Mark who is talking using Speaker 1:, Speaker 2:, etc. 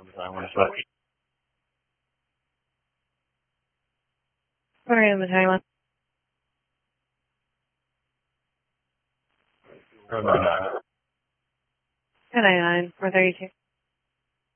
Speaker 1: I want to select.
Speaker 2: All right, Battalion 1.
Speaker 1: 1099.
Speaker 2: 1099, 432.